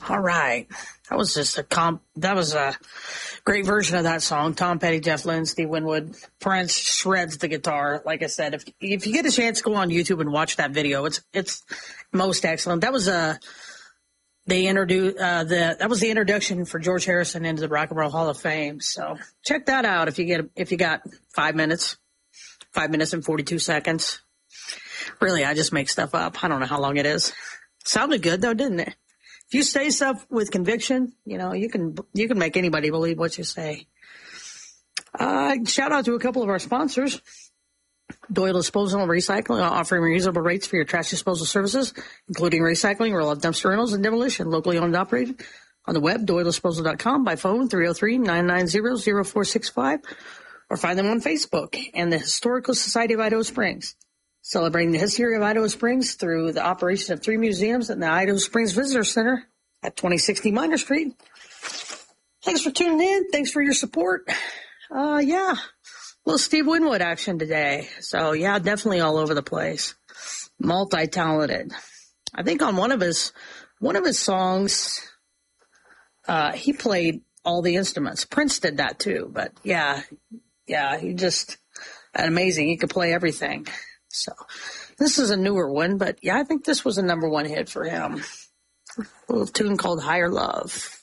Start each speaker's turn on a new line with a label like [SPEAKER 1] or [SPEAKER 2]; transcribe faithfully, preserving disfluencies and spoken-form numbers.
[SPEAKER 1] All right. That was just a comp. That was a great version of that song. Tom Petty, Jeff Lynne, Steve Winwood. Prince shreds the guitar. Like I said, if if you get a chance, go on YouTube and watch that video. It's it's most excellent. That was a they introduced uh, the that was the introduction for George Harrison into the Rock and Roll Hall of Fame. So check that out if you get if you got five minutes, five minutes and forty two seconds. Really, I just make stuff up. I don't know how long it is. Sounded good though, didn't it? If you say stuff with conviction, you know, you can you can make anybody believe what you say. Uh, shout out to a couple of our sponsors. Doyle Disposal and Recycling, offering reasonable rates for your trash disposal services, including recycling, roll-off dumpster rentals, and demolition, locally owned and operated. On the web, doyle disposal dot com, by phone, three oh three, nine nine zero, zero four six five, or find them on Facebook and the Historical Society of Idaho Springs. Celebrating the history of Idaho Springs through the operation of three museums and the Idaho Springs Visitor Center at twenty sixty Minor Street. Thanks for tuning in. Thanks for your support. Uh, yeah, a little Steve Winwood action today. So, yeah, definitely all over the place. Multi-talented. I think on one of his one of his songs, uh, he played all the instruments. Prince did that too. But, yeah, yeah, he just amazing. He could play everything. So this is a newer one, but yeah, I think this was a number one hit for him. A little tune called Higher Love.